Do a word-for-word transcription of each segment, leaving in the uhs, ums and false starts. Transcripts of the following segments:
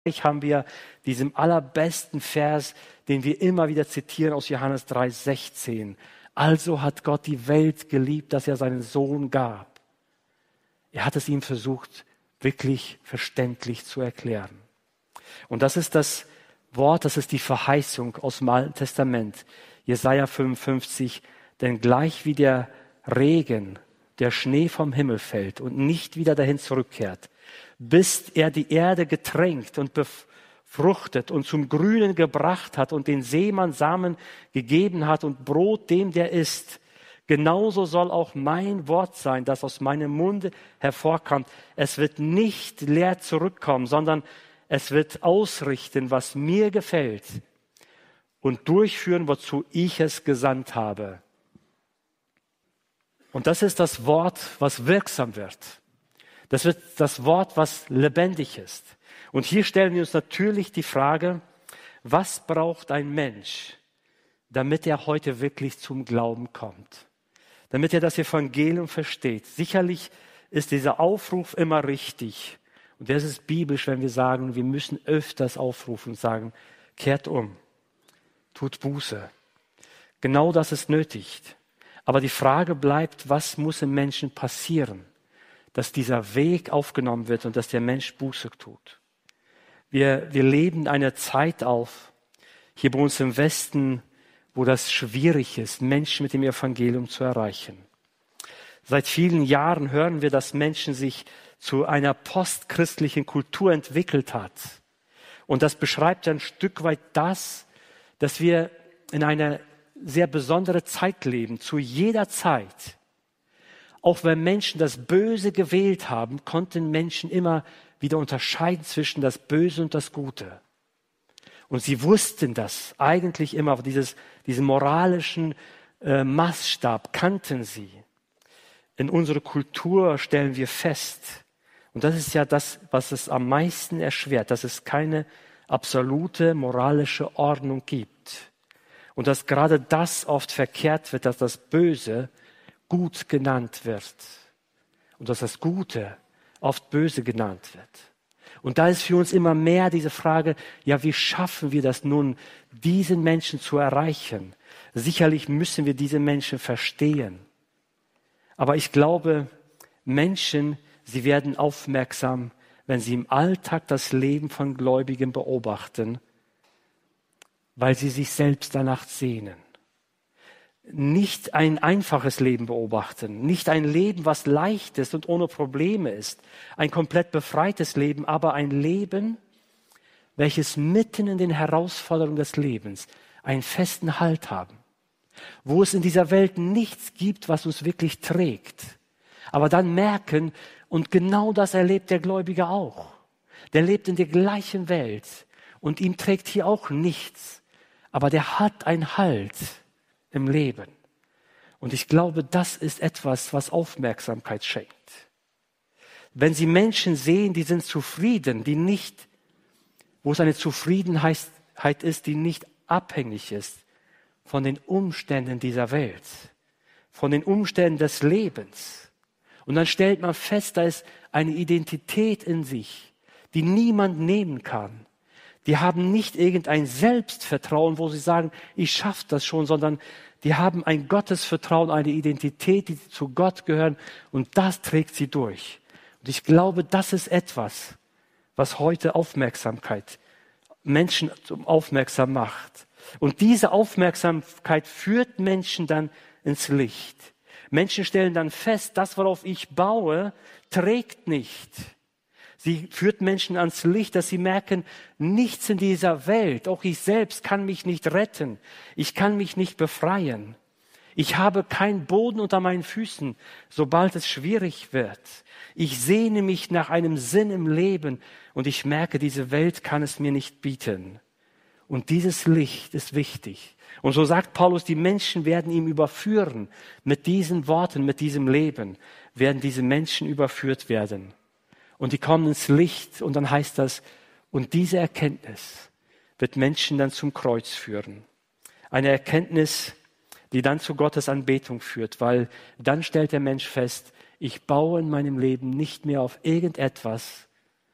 haben wir diesen allerbesten Vers, den wir immer wieder zitieren aus Johannes drei sechzehn. Also hat Gott die Welt geliebt, dass er seinen Sohn gab. Er hat es ihm versucht, wirklich verständlich zu erklären. Und das ist das Wort, das ist die Verheißung aus dem Alten Testament. Jesaja fünfundfünfzig, denn gleich wie der Regen, der Schnee vom Himmel fällt und nicht wieder dahin zurückkehrt, bis er die Erde getränkt und befruchtet und zum Grünen gebracht hat und den Seemann Samen gegeben hat und Brot dem, der isst. Genauso soll auch mein Wort sein, das aus meinem Munde hervorkommt. Es wird nicht leer zurückkommen, sondern es wird ausrichten, was mir gefällt und durchführen, wozu ich es gesandt habe. Und das ist das Wort, was wirksam wird. Das wird das Wort, was lebendig ist. Und hier stellen wir uns natürlich die Frage, was braucht ein Mensch, damit er heute wirklich zum Glauben kommt? Damit er das Evangelium versteht. Sicherlich ist dieser Aufruf immer richtig. Und das ist biblisch, wenn wir sagen, wir müssen öfters aufrufen und sagen, kehrt um, tut Buße. Genau das ist nötig. Aber die Frage bleibt, was muss im Menschen passieren, dass dieser Weg aufgenommen wird und dass der Mensch Buße tut. Wir, wir leben eine Zeit auf, hier bei uns im Westen, wo das schwierig ist, Menschen mit dem Evangelium zu erreichen. Seit vielen Jahren hören wir, dass Menschen sich zu einer postchristlichen Kultur entwickelt hat. Und das beschreibt ein Stück weit das, dass wir in einer sehr besondere Zeit leben, zu jeder Zeit. Auch wenn Menschen das Böse gewählt haben, konnten Menschen immer wieder unterscheiden zwischen das Böse und das Gute. Und sie wussten das eigentlich immer, dieses, diesen moralischen äh, Maßstab kannten sie. In unserer Kultur stellen wir fest, und das ist ja das, was es am meisten erschwert, dass es keine absolute moralische Ordnung gibt. Und dass gerade das oft verkehrt wird, dass das Böse gut genannt wird. Und dass das Gute oft böse genannt wird. Und da ist für uns immer mehr diese Frage, ja, wie schaffen wir das nun, diesen Menschen zu erreichen? Sicherlich müssen wir diese Menschen verstehen. Aber ich glaube, Menschen, sie werden aufmerksam, wenn sie im Alltag das Leben von Gläubigen beobachten, weil sie sich selbst danach sehnen. Nicht ein einfaches Leben beobachten, nicht ein Leben, was leicht ist und ohne Probleme ist, ein komplett befreites Leben, aber ein Leben, welches mitten in den Herausforderungen des Lebens einen festen Halt haben, wo es in dieser Welt nichts gibt, was uns wirklich trägt, aber dann merken, und genau das erlebt der Gläubige auch, der lebt in der gleichen Welt und ihm trägt hier auch nichts, aber der hat einen Halt im Leben. Und ich glaube, das ist etwas, was Aufmerksamkeit schenkt. Wenn Sie Menschen sehen, die sind zufrieden, die nicht, wo es eine Zufriedenheit ist, die nicht abhängig ist von den Umständen dieser Welt, von den Umständen des Lebens. Und dann stellt man fest, da ist eine Identität in sich, die niemand nehmen kann. Die haben nicht irgendein Selbstvertrauen, wo sie sagen, ich schaffe das schon, sondern die haben ein Gottesvertrauen, eine Identität, die zu Gott gehören, und das trägt sie durch. Und ich glaube, das ist etwas, was heute Aufmerksamkeit, Menschen zum Aufmerksam macht. Und diese Aufmerksamkeit führt Menschen dann ins Licht. Menschen stellen dann fest, das, worauf ich baue, trägt nicht. Sie führt Menschen ans Licht, dass sie merken, nichts in dieser Welt, auch ich selbst kann mich nicht retten. Ich kann mich nicht befreien. Ich habe keinen Boden unter meinen Füßen, sobald es schwierig wird. Ich sehne mich nach einem Sinn im Leben und ich merke, diese Welt kann es mir nicht bieten. Und dieses Licht ist wichtig. Und so sagt Paulus, die Menschen werden ihm überführen. Mit diesen Worten, mit diesem Leben werden diese Menschen überführt werden. Und die kommen ins Licht und dann heißt das, und diese Erkenntnis wird Menschen dann zum Kreuz führen. Eine Erkenntnis, die dann zu Gottes Anbetung führt, weil dann stellt der Mensch fest, ich baue in meinem Leben nicht mehr auf irgendetwas,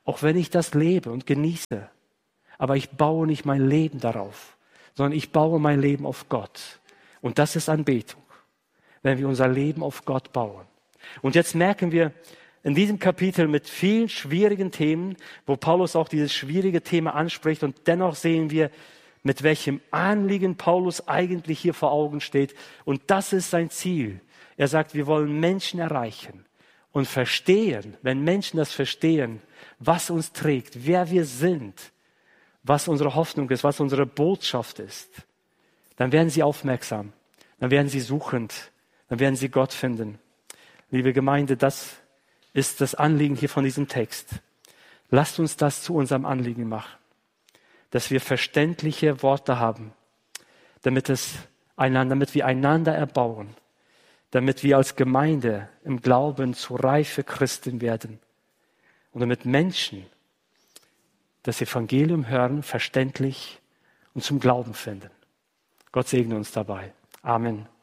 auch wenn ich das lebe und genieße. Aber ich baue nicht mein Leben darauf, sondern ich baue mein Leben auf Gott. Und das ist Anbetung, wenn wir unser Leben auf Gott bauen. Und jetzt merken wir in diesem Kapitel mit vielen schwierigen Themen, wo Paulus auch dieses schwierige Thema anspricht, und dennoch sehen wir, mit welchem Anliegen Paulus eigentlich hier vor Augen steht. Und das ist sein Ziel. Er sagt, wir wollen Menschen erreichen und verstehen, wenn Menschen das verstehen, was uns trägt, wer wir sind, was unsere Hoffnung ist, was unsere Botschaft ist, dann werden sie aufmerksam, dann werden sie suchend, dann werden sie Gott finden. Liebe Gemeinde, das ist das Anliegen hier von diesem Text. Lasst uns das zu unserem Anliegen machen, dass wir verständliche Worte haben, damit es einander, damit wir einander erbauen, damit wir als Gemeinde im Glauben zu reife Christen werden und damit Menschen das Evangelium hören, verständlich und zum Glauben finden. Gott segne uns dabei. Amen.